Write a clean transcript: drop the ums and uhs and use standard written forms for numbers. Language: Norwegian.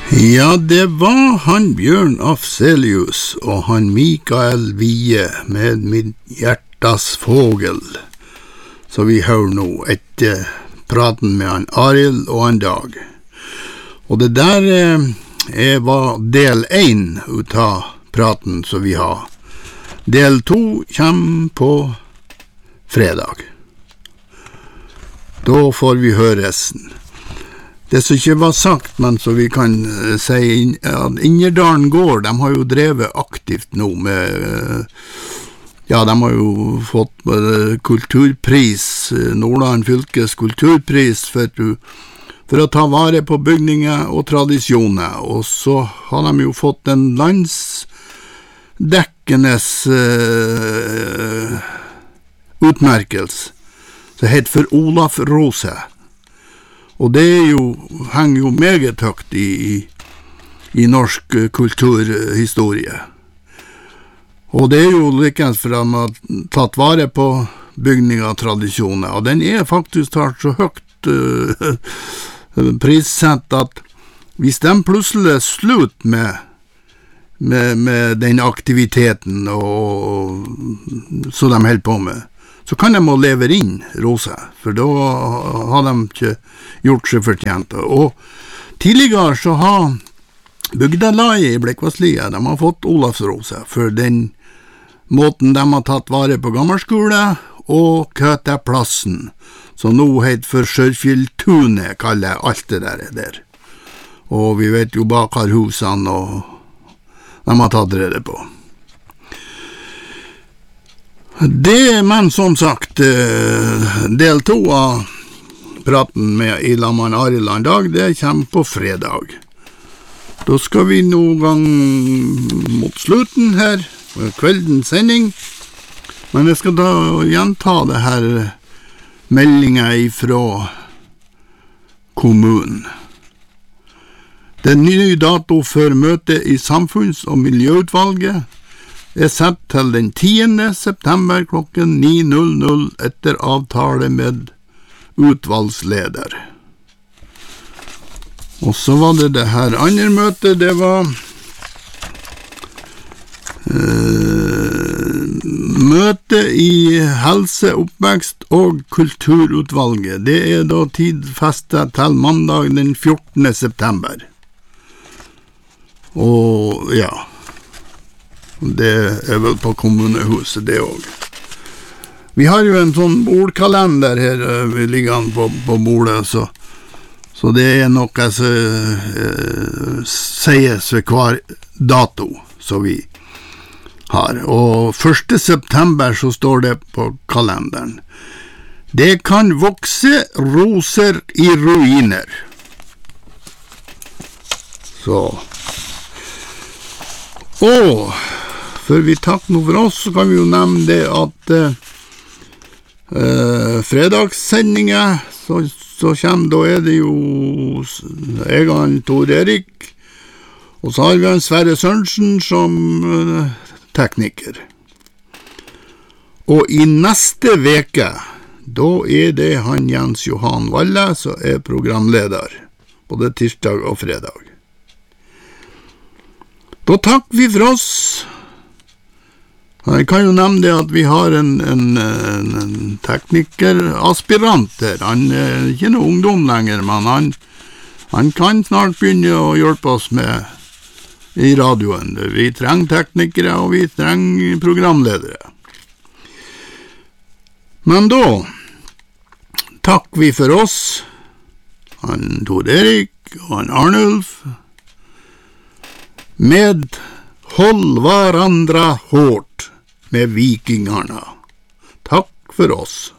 Ja, det var han Bjørn Afzelius og han Mikael Wiehe med Mitt hjertas fågel. Så vi hører nå etter praten med han Arild og han Dag. Og det der var del 1 ut av praten som vi har. Del 2 kommer på fredag. Da får vi høre resten. Det som ikke var sagt, men så vi kan si at Innerdalen gård, de har jo drevet aktivt nå med, ja, de har jo fått kulturpris, Nordland fylkes kulturpris for å ta vare på bygninger og tradisjoner, og så har de jo fått en landsdekkende utmerkelse, som heter for Olaf Rose. Og det henger jo meget høyt i norsk kulturhistorie. Og det jo likens for at de har tatt vare på bygninger og tradisjoner, og den faktisk tatt så høyt prissett at hvis de plutselig slutter med den aktiviteten så de holder på med, så kan de må levere inn Rose, for da har de ikke gjort seg fortjent. Og tidligere så har bygdelaget i Blekkvasslia, de har fått Olafs Rose for den måten de har tatt vare på gammelskole og køte plassen, som nå heter for Sørfjelltunet, kaller alt det der. Og vi vet jo bakarhusene og de har tatt rede på. Men som sagt, del 2 av praten med Ilaman Arild og Dag, det kommer på fredag. Da skal vi noen gang mot slutten her, kveldens sending, men jeg skal da gjenta det her meldingen fra kommunen. Det nye dato for møte i Samfunns- og miljøutvalget satt til den 10. september klokken 9:00 etter avtale med utvalgsleder. Og så var det her andre møtet, det var møte i helse, oppvekst og kulturutvalget. Det da tidfestet til mandag den 14. september. Og ja, det vel på kommunehuset det også. Vi har jo en sånn bordkalender her, vi ligger på bordet, så det noe som sies ved hver dato som vi har. Og 1. september så står det på kalenderen: det kan vokse roser i ruiner. Så før vi takker noe for oss, så kan vi jo nevne det at fredagssendingen, så kommer, da det jo jeg og han Tor Erik, og så har vi en Sverre Sørensen som tekniker. Og i neste veke, da det han Jens Johan Valle som programleder, både tirsdag og fredag. Da takker vi for oss. Jeg kan jo nevne det at vi har en teknikeraspirant der. Han ikke noe ungdom lenger, men han kan snart begynne å hjelpe oss med i radioen. Vi trenger teknikere, og vi trenger programledere. Men da takker vi for oss, han Tor Erik og han Arnulf, med hold hverandre hårt med vikingarna. Takk for oss.